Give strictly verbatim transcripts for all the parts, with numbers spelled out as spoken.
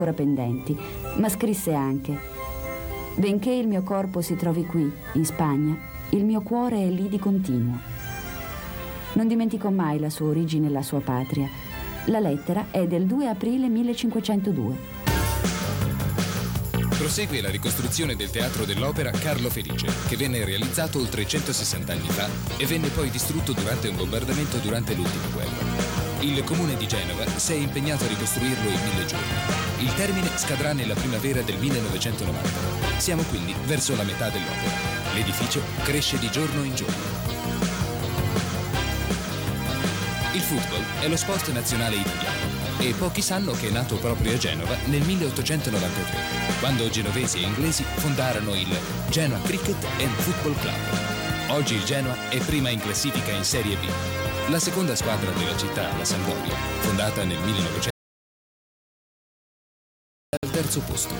pendenti, ma scrisse anche: benché il mio corpo si trovi qui, in Spagna, il mio cuore è lì di continuo. Non dimenticò mai la sua origine e la sua patria. La lettera è del due aprile millecinquecentodue. Prosegue la ricostruzione del Teatro dell'Opera Carlo Felice, che venne realizzato oltre centosessanta anni fa e venne poi distrutto durante un bombardamento durante l'ultima guerra. Il comune di Genova si è impegnato a ricostruirlo in mille giorni. Il termine scadrà nella primavera del millenovecentonovanta. Siamo quindi verso la metà dell'opera. L'edificio cresce di giorno in giorno. Il football è lo sport nazionale italiano e pochi sanno che è nato proprio a Genova nel milleottocentonovantatré, quando genovesi e inglesi fondarono il Genoa Cricket and Football Club. Oggi il Genoa è prima in classifica in Serie B. La seconda squadra della città, la Sampdoria, fondata nel millenovecento, al terzo posto.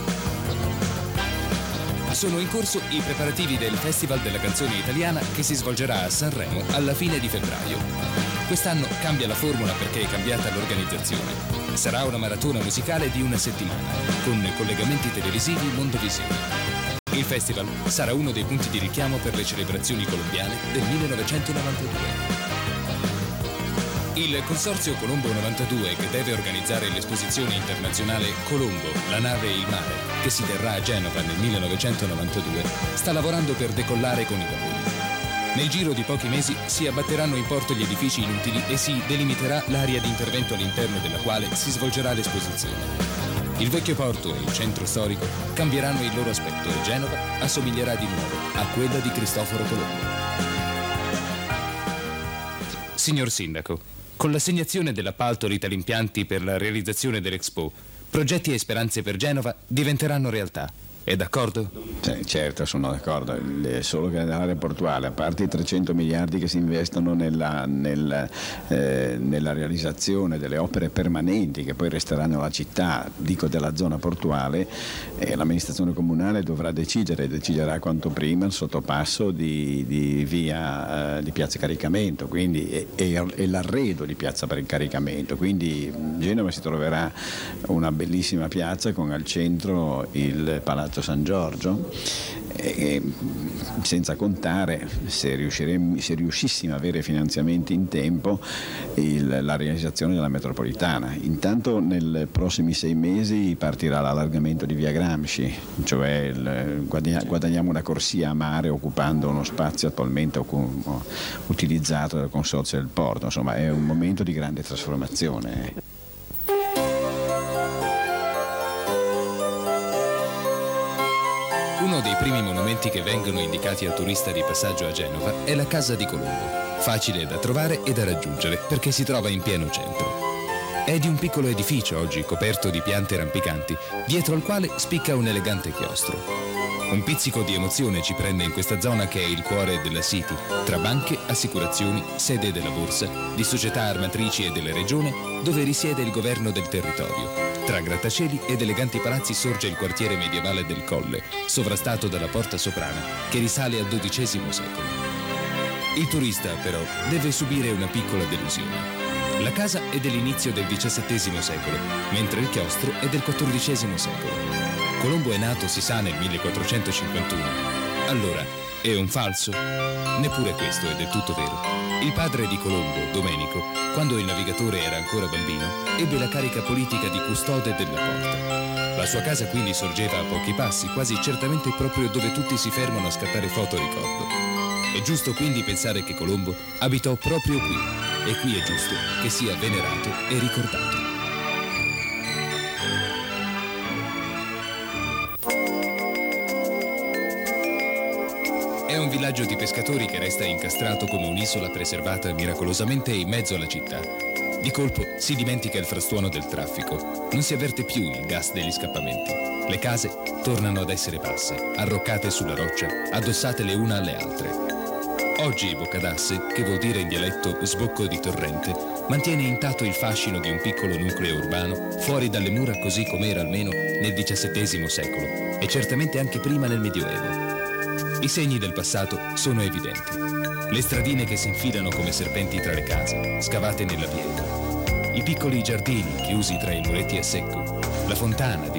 Sono in corso i preparativi del Festival della canzone italiana che si svolgerà a Sanremo alla fine di febbraio. Quest'anno cambia la formula perché è cambiata l'organizzazione. Sarà una maratona musicale di una settimana, con collegamenti televisivi Mondovisione. Il festival sarà uno dei punti di richiamo per le celebrazioni colombiane del millenovecentonovantadue. Il Consorzio Colombo novantadue, che deve organizzare l'esposizione internazionale Colombo, la nave e il mare, che si terrà a Genova nel millenovecentonovantadue, sta lavorando per decollare con i lavori. Nel giro di pochi mesi si abbatteranno in porto gli edifici inutili e si delimiterà l'area di intervento all'interno della quale si svolgerà l'esposizione. Il vecchio porto e il centro storico cambieranno il loro aspetto e Genova assomiglierà di nuovo a quella di Cristoforo Colombo. Signor Sindaco, con l'assegnazione dell'appalto Ritalimpianti per la realizzazione dell'Expo, progetti e speranze per Genova diventeranno realtà. È d'accordo? Sì, certo, sono d'accordo. Solo che nell'area portuale, a parte i trecento miliardi che si investono nella, nel, eh, nella realizzazione delle opere permanenti che poi resteranno alla città, dico della zona portuale, eh, l'amministrazione comunale dovrà decidere, deciderà quanto prima il sottopasso di, di via eh, di piazza caricamento, quindi, e, e l'arredo di piazza per il caricamento. Quindi Genova si troverà una bellissima piazza con al centro il Palazzo San Giorgio, e senza contare, se, se riuscissimo a avere finanziamenti in tempo, il, la realizzazione della metropolitana. Intanto nei prossimi sei mesi partirà l'allargamento di via Gramsci, cioè il, guadagniamo una corsia a mare occupando uno spazio attualmente utilizzato dal Consorzio del Porto. Insomma, è un momento di grande trasformazione. Uno dei primi monumenti che vengono indicati al turista di passaggio a Genova è la Casa di Colombo, facile da trovare e da raggiungere perché si trova in pieno centro. È di un piccolo edificio oggi coperto di piante rampicanti, dietro al quale spicca un elegante chiostro. Un pizzico di emozione ci prende in questa zona che è il cuore della City, tra banche, assicurazioni, sede della borsa, di società armatrici e della regione, dove risiede il governo del territorio. Tra grattacieli ed eleganti palazzi sorge il quartiere medievale del Colle, sovrastato dalla Porta Soprana, che risale al dodicesimo secolo. Il turista, però, deve subire una piccola delusione. La casa è dell'inizio del diciassettesimo secolo, mentre il chiostro è del quattordicesimo secolo. Colombo è nato, si sa, nel millequattrocentocinquantuno. Allora, è un falso? Neppure questo è del tutto vero. Il padre di Colombo, Domenico, quando il navigatore era ancora bambino, ebbe la carica politica di custode della porta. La sua casa quindi sorgeva a pochi passi, quasi certamente proprio dove tutti si fermano a scattare foto ricordo. È giusto quindi pensare che Colombo abitò proprio qui, e qui è giusto che sia venerato e ricordato. È un villaggio di pescatori che resta incastrato come un'isola preservata miracolosamente in mezzo alla città. Di colpo si dimentica il frastuono del traffico. Non si avverte più il gas degli scappamenti. Le case tornano ad essere basse, arroccate sulla roccia, addossate le una alle altre. Oggi Boccadasse, che vuol dire in dialetto sbocco di torrente, mantiene intatto il fascino di un piccolo nucleo urbano fuori dalle mura così com'era almeno nel diciassettesimo secolo e certamente anche prima nel Medioevo. I segni del passato sono evidenti. Le stradine che si infilano come serpenti tra le case, scavate nella pietra. I piccoli giardini chiusi tra i muretti a secco. La fontana di